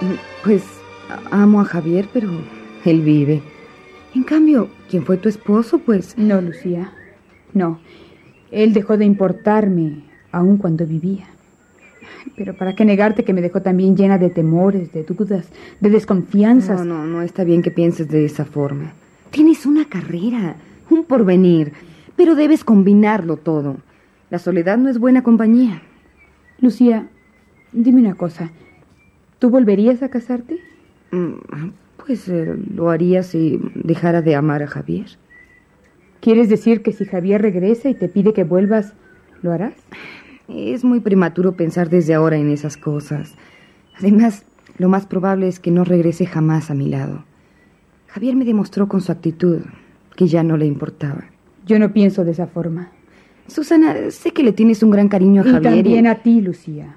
Pues amo a Javier, pero él vive. En cambio, ¿quién fue tu esposo? Pues... No, Lucía, no. Él dejó de importarme, aun cuando vivía. Pero ¿para qué negarte que me dejó también llena de temores, de dudas, de desconfianzas? No está bien que pienses de esa forma. Tienes una carrera, un porvenir, pero debes combinarlo todo. La soledad no es buena compañía. Lucía, dime una cosa. ¿Tú volverías a casarte? Pues lo haría si dejara de amar a Javier. ¿Quieres decir que si Javier regresa y te pide que vuelvas, lo harás? Es muy prematuro pensar desde ahora en esas cosas. Además, lo más probable es que no regrese jamás a mi lado. Javier me demostró con su actitud que ya no le importaba. Yo no pienso de esa forma. Susana, sé que le tienes un gran cariño a Javier. Y también a ti, Lucía.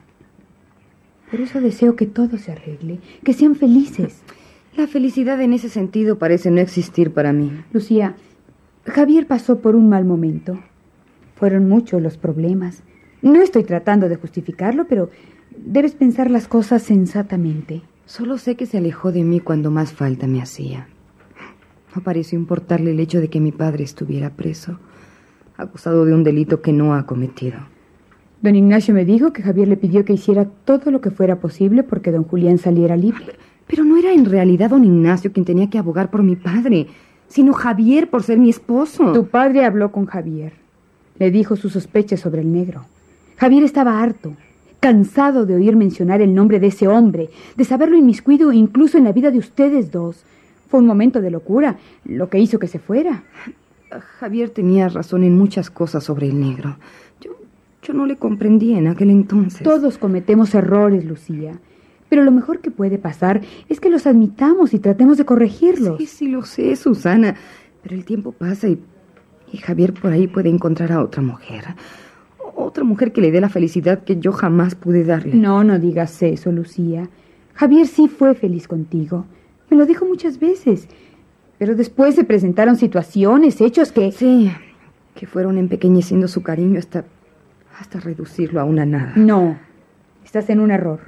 Por eso deseo que todo se arregle, que sean felices. La felicidad en ese sentido parece no existir para mí. Lucía, Javier pasó por un mal momento. Fueron muchos los problemas. No estoy tratando de justificarlo, pero debes pensar las cosas sensatamente. Solo sé que se alejó de mí cuando más falta me hacía. No pareció importarle el hecho de que mi padre estuviera preso, acusado de un delito que no ha cometido. Don Ignacio me dijo que Javier le pidió que hiciera todo lo que fuera posible porque don Julián saliera libre. Pero no era en realidad don Ignacio quien tenía que abogar por mi padre, sino Javier por ser mi esposo. Tu padre habló con Javier. Le dijo sus sospechas sobre el negro. Javier estaba harto, cansado de oír mencionar el nombre de ese hombre, de saberlo inmiscuido incluso en la vida de ustedes dos. Fue un momento de locura, lo que hizo que se fuera. Javier tenía razón en muchas cosas sobre el negro. Yo no le comprendí en aquel entonces. Todos cometemos errores, Lucía. Pero lo mejor que puede pasar es que los admitamos y tratemos de corregirlos. Sí, lo sé, Susana. Pero el tiempo pasa y Javier por ahí puede encontrar a otra mujer. Otra mujer que le dé la felicidad que yo jamás pude darle. No digas eso, Lucía. Javier sí fue feliz contigo. Me lo dijo muchas veces. Pero después se presentaron situaciones, hechos que... Sí, que fueron empequeñeciendo su cariño hasta reducirlo a una nada. No, estás en un error.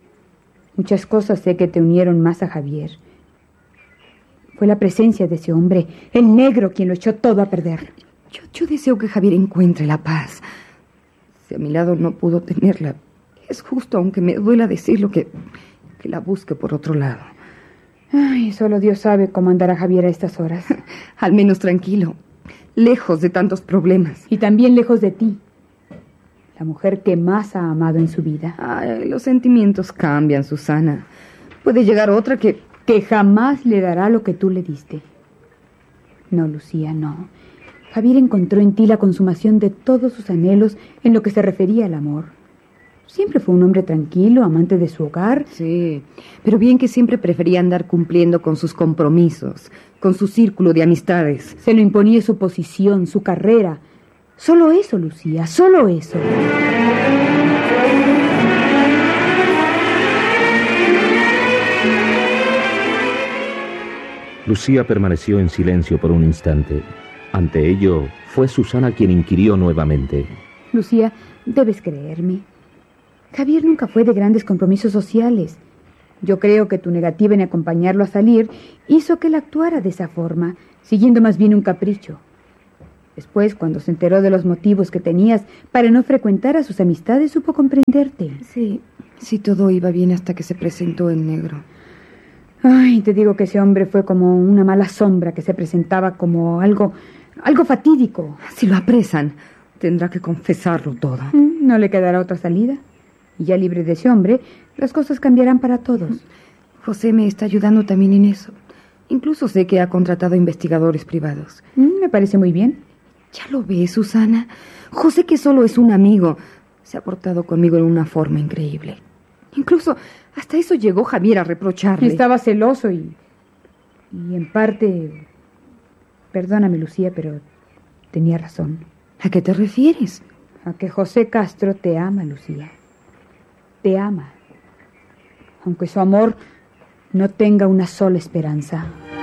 Muchas cosas sé que te unieron más a Javier. Fue la presencia de ese hombre, el negro, quien lo echó todo a perder. Yo deseo que Javier encuentre la paz. Si a mi lado no pudo tenerla, es justo, aunque me duela decirlo, que la busque por otro lado. Ay, solo Dios sabe cómo andará Javier a estas horas. Al menos tranquilo, lejos de tantos problemas. Y también lejos de ti, la mujer que más ha amado en su vida. Ay, los sentimientos cambian, Susana. Puede llegar otra que jamás le dará lo que tú le diste. No, Lucía, no. Javier encontró en ti la consumación de todos sus anhelos en lo que se refería al amor. Siempre fue un hombre tranquilo, amante de su hogar. Sí, pero bien que siempre prefería andar cumpliendo con sus compromisos, con su círculo de amistades. Se lo imponía su posición, su carrera. Solo eso, Lucía, solo eso. Lucía permaneció en silencio por un instante. Ante ello, fue Susana quien inquirió nuevamente. Lucía, debes creerme. Javier nunca fue de grandes compromisos sociales. Yo creo que tu negativa en acompañarlo a salir hizo que él actuara de esa forma, siguiendo más bien un capricho. Después, cuando se enteró de los motivos que tenías para no frecuentar a sus amistades, supo comprenderte. Sí, todo iba bien hasta que se presentó el negro. Ay, te digo que ese hombre fue como una mala sombra que se presentaba como algo fatídico. Si lo apresan, tendrá que confesarlo todo. No le quedará otra salida. Y ya libre de ese hombre, las cosas cambiarán para todos. José me está ayudando también en eso. Incluso sé que ha contratado investigadores privados. Me parece muy bien. Ya lo ves, Susana. José, que solo es un amigo, se ha portado conmigo en una forma increíble. Incluso hasta eso llegó Javier a reprocharle. Estaba celoso y en parte... Perdóname, Lucía, pero tenía razón. ¿A qué te refieres? A que José Castro te ama, Lucía. Te ama. Aunque su amor no tenga una sola esperanza.